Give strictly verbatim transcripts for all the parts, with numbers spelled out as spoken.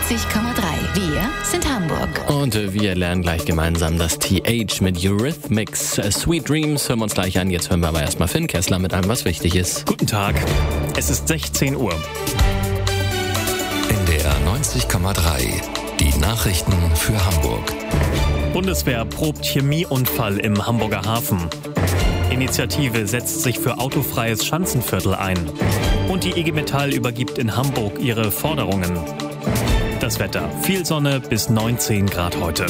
neunzig Komma drei. Wir sind Hamburg. Und wir lernen gleich gemeinsam das T H mit Eurythmics. Sweet Dreams hören wir uns gleich an. Jetzt hören wir aber erstmal Finn Kessler mit einem, was wichtig ist. Guten Tag. Es ist sechzehn Uhr. In der neunzig Komma drei. Die Nachrichten für Hamburg. Bundeswehr probt Chemieunfall im Hamburger Hafen. Initiative setzt sich für autofreies Schanzenviertel ein. Und die I G Metall übergibt in Hamburg ihre Forderungen. Das Wetter: viel Sonne bis neunzehn Grad heute.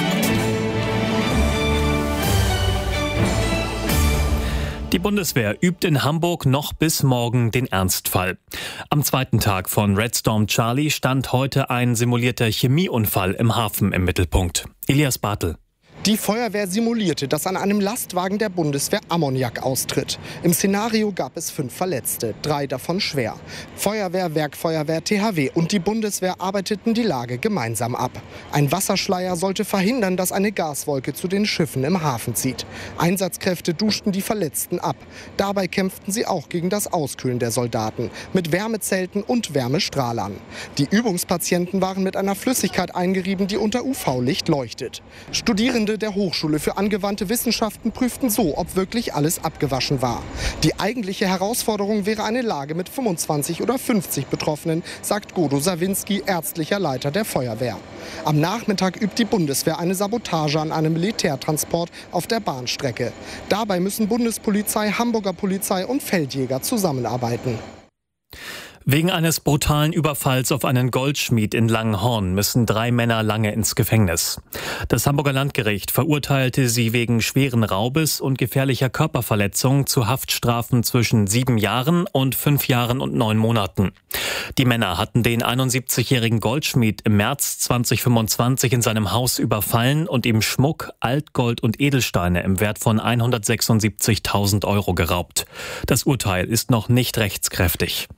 Die Bundeswehr übt in Hamburg noch bis morgen den Ernstfall. Am zweiten Tag von Red Storm Charlie stand heute ein simulierter Chemieunfall im Hafen im Mittelpunkt. Elias Bartel. Die Feuerwehr simulierte, dass an einem Lastwagen der Bundeswehr Ammoniak austritt. Im Szenario gab es fünf Verletzte, drei davon schwer. Feuerwehr, Werkfeuerwehr, T H W und die Bundeswehr arbeiteten die Lage gemeinsam ab. Ein Wasserschleier sollte verhindern, dass eine Gaswolke zu den Schiffen im Hafen zieht. Einsatzkräfte duschten die Verletzten ab. Dabei kämpften sie auch gegen das Auskühlen der Soldaten mit Wärmezelten und Wärmestrahlern. Die Übungspatienten waren mit einer Flüssigkeit eingerieben, die unter U V-Licht leuchtet. Studierende der Hochschule für angewandte Wissenschaften prüften so, ob wirklich alles abgewaschen war. Die eigentliche Herausforderung wäre eine Lage mit fünfundzwanzig oder fünfzig Betroffenen, sagt Godo Sawinski, ärztlicher Leiter der Feuerwehr. Am Nachmittag übt die Bundeswehr eine Sabotage an einem Militärtransport auf der Bahnstrecke. Dabei müssen Bundespolizei, Hamburger Polizei und Feldjäger zusammenarbeiten. Wegen eines brutalen Überfalls auf einen Goldschmied in Langenhorn müssen drei Männer lange ins Gefängnis. Das Hamburger Landgericht verurteilte sie wegen schweren Raubes und gefährlicher Körperverletzung zu Haftstrafen zwischen sieben Jahren und fünf Jahren und neun Monaten. Die Männer hatten den einundsiebzigjährigen Goldschmied im März zweitausendfünfundzwanzig in seinem Haus überfallen und ihm Schmuck, Altgold und Edelsteine im Wert von hundertsechsundsiebzigtausend Euro geraubt. Das Urteil ist noch nicht rechtskräftig.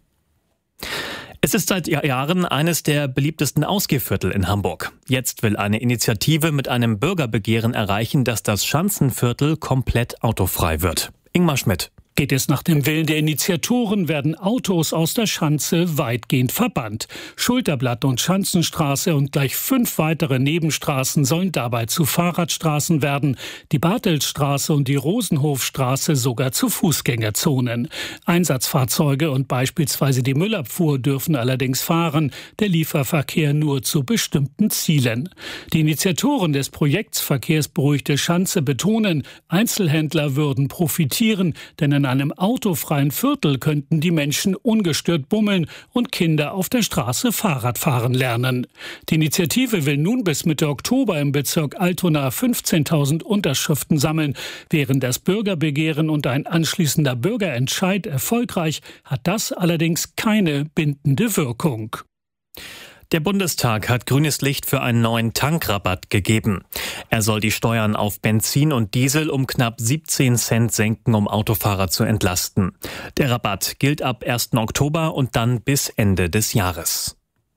Es ist seit Jahren eines der beliebtesten Ausgehviertel in Hamburg. Jetzt will eine Initiative mit einem Bürgerbegehren erreichen, dass das Schanzenviertel komplett autofrei wird. Ingmar Schmidt. Geht es nach dem Willen der Initiatoren, werden Autos aus der Schanze weitgehend verbannt. Schulterblatt und Schanzenstraße und gleich fünf weitere Nebenstraßen sollen dabei zu Fahrradstraßen werden. Die Bartelsstraße und die Rosenhofstraße sogar zu Fußgängerzonen. Einsatzfahrzeuge und beispielsweise die Müllabfuhr dürfen allerdings fahren, der Lieferverkehr nur zu bestimmten Zielen. Die Initiatoren des Projekts Verkehrsberuhigte Schanze betonen, Einzelhändler würden profitieren, denn in einem autofreien Viertel könnten die Menschen ungestört bummeln und Kinder auf der Straße Fahrrad fahren lernen. Die Initiative will nun bis Mitte Oktober im Bezirk Altona fünfzehntausend Unterschriften sammeln. Während das Bürgerbegehren und ein anschließender Bürgerentscheid erfolgreich, hat das allerdings keine bindende Wirkung. Der Bundestag hat grünes Licht für einen neuen Tankrabatt gegeben. Er soll die Steuern auf Benzin und Diesel um knapp siebzehn Cent senken, um Autofahrer zu entlasten. Der Rabatt gilt ab ersten Oktober und dann bis Ende des Jahres.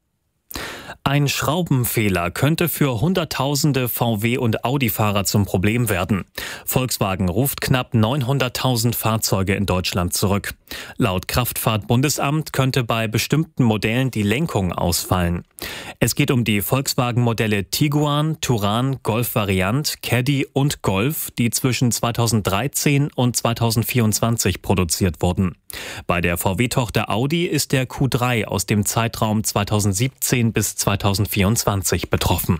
Ein Schraubenfehler könnte für Hunderttausende V W- und Audi-Fahrer zum Problem werden. Volkswagen ruft knapp neunhunderttausend Fahrzeuge in Deutschland zurück. Laut Kraftfahrtbundesamt könnte bei bestimmten Modellen die Lenkung ausfallen. Es geht um die Volkswagen-Modelle Tiguan, Touran, Golf Variant, Caddy und Golf, die zwischen zweitausenddreizehn und zweitausendvierundzwanzig produziert wurden. Bei der V W-Tochter Audi ist der Q drei aus dem Zeitraum zweitausendsiebzehn bis zweitausendvierundzwanzig betroffen.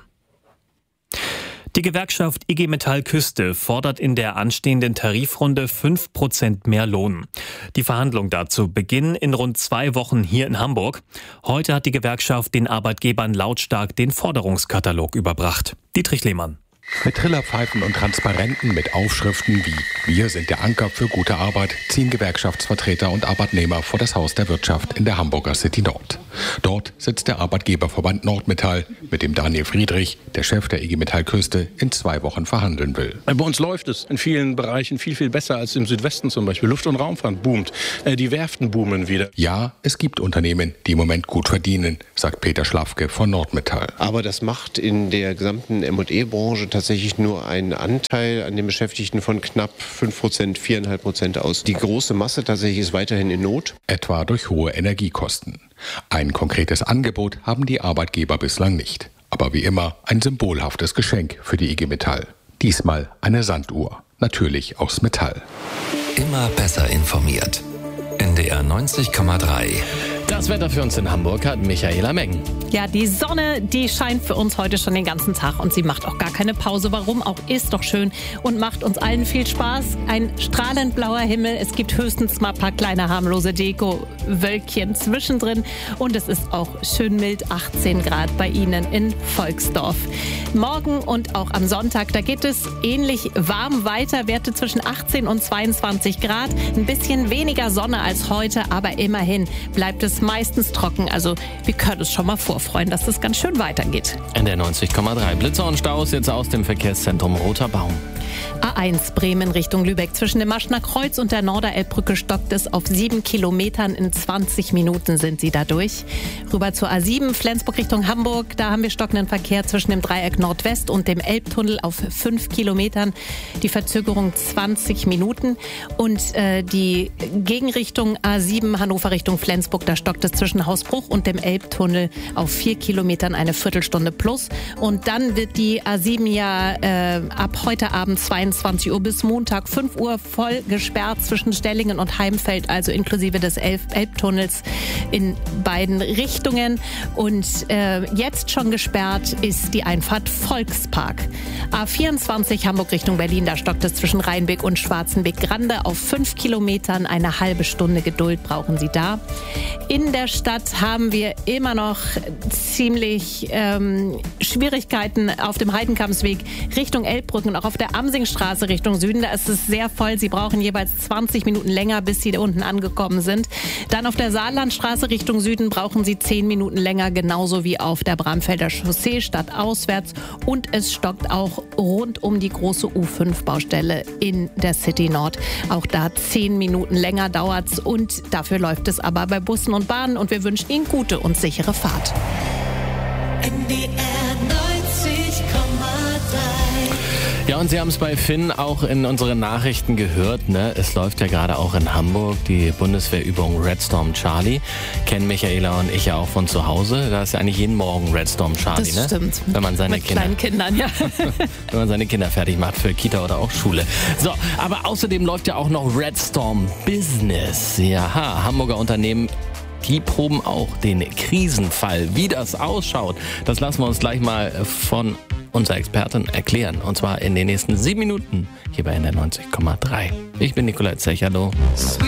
Die Gewerkschaft I G Metall Küste fordert in der anstehenden Tarifrunde fünf Prozent mehr Lohn. Die Verhandlungen dazu beginnen in rund zwei Wochen hier in Hamburg. Heute hat die Gewerkschaft den Arbeitgebern lautstark den Forderungskatalog überbracht. Dietrich Lehmann. Mit Trillerpfeifen und Transparenten mit Aufschriften wie „Wir sind der Anker für gute Arbeit“ ziehen Gewerkschaftsvertreter und Arbeitnehmer vor das Haus der Wirtschaft in der Hamburger City Nord. Dort sitzt der Arbeitgeberverband Nordmetall, mit dem Daniel Friedrich, der Chef der I G Metall Küste, in zwei Wochen verhandeln will. Bei uns läuft es in vielen Bereichen viel, viel besser als im Südwesten zum Beispiel. Luft- und Raumfahrt boomt, die Werften boomen wieder. Ja, es gibt Unternehmen, die im Moment gut verdienen, sagt Peter Schlafke von Nordmetall. Aber das macht in der gesamten M und E-Branche tatsächlich nur einen Anteil an den Beschäftigten von knapp fünf Prozent, vier Komma fünf Prozent aus. Die große Masse tatsächlich ist weiterhin in Not. Etwa durch hohe Energiekosten. Ein konkretes Angebot haben die Arbeitgeber bislang nicht. Aber wie immer ein symbolhaftes Geschenk für die I G Metall. Diesmal eine Sanduhr, natürlich aus Metall. Immer besser informiert. N D R neunzig Komma drei. Das Wetter für uns in Hamburg hat Michaela Mengen. Ja, die Sonne, die scheint für uns heute schon den ganzen Tag und sie macht auch gar keine Pause. Warum auch, ist doch schön und macht uns allen viel Spaß. Ein strahlend blauer Himmel, es gibt höchstens mal ein paar kleine harmlose Deko-Wölkchen zwischendrin und es ist auch schön mild, achtzehn Grad bei Ihnen in Volksdorf. Morgen und auch am Sonntag, da geht es ähnlich warm weiter, Werte zwischen achtzehn und zweiundzwanzig Grad. Ein bisschen weniger Sonne als heute, aber immerhin bleibt es meistens trocken. Also wir können uns schon mal vorfreuen, dass das ganz schön weitergeht. N D R neunzig Komma drei. Blitzer und Staus jetzt aus dem Verkehrszentrum Roter Baum. A eins Bremen Richtung Lübeck. Zwischen dem Maschner Kreuz und der Norderelbbrücke stockt es auf sieben Kilometern. In zwanzig Minuten sind Sie da durch. Rüber zur A sieben Flensburg Richtung Hamburg. Da haben wir stockenden Verkehr zwischen dem Dreieck Nordwest und dem Elbtunnel auf fünf Kilometern. Die Verzögerung zwanzig Minuten. Und äh, die Gegenrichtung A sieben Hannover Richtung Flensburg. Da stockt es zwischen Hausbruch und dem Elbtunnel auf vier Kilometern eine Viertelstunde plus. Und dann wird die A sieben ja äh, ab heute Abend zweiundzwanzig Uhr bis Montag fünf Uhr voll gesperrt zwischen Stellingen und Heimfeld, also inklusive des Elb- Elbtunnels in beiden Richtungen. Und äh, jetzt schon gesperrt ist die Einfahrt Volkspark. A vierundzwanzig Hamburg Richtung Berlin, da stockt es zwischen Rheinbeck und Schwarzenbeck-Grande auf fünf Kilometern. Eine halbe Stunde Geduld brauchen Sie da. In der Stadt haben wir immer noch ziemlich ähm, Schwierigkeiten auf dem Heidenkampsweg Richtung Elbbrücken und auch auf der Amsingstraße Richtung Süden. Da ist es sehr voll. Sie brauchen jeweils zwanzig Minuten länger, bis Sie da unten angekommen sind. Dann auf der Saarlandstraße Richtung Süden brauchen Sie zehn Minuten länger, genauso wie auf der Bramfelder Chaussee stadtauswärts. Und es stockt auch rund um die große U fünf Baustelle in der City Nord. Auch da zehn Minuten länger dauert's und dafür läuft es aber bei Bussen und Bahnen und wir wünschen Ihnen gute und sichere Fahrt. N D R neunzig Komma drei. Ja, und Sie haben es bei Finn auch in unseren Nachrichten gehört, ne? Es läuft ja gerade auch in Hamburg die Bundeswehrübung Red Storm Charlie. Kennen Michaela und ich ja auch von zu Hause. Da ist ja eigentlich jeden Morgen Red Storm Charlie, das ne? Stimmt. Wenn man seine Mit Kinder, kleinen Kindern, ja. wenn man seine Kinder fertig macht für Kita oder auch Schule. So, aber außerdem läuft ja auch noch Red Storm Business. Ja, Hamburger Unternehmen, die proben auch den Krisenfall. Wie das ausschaut, das lassen wir uns gleich mal von unserer Expertin erklären. Und zwar in den nächsten sieben Minuten hier bei N D R neunzig Komma drei. Ich bin Nikolai Zech, hallo.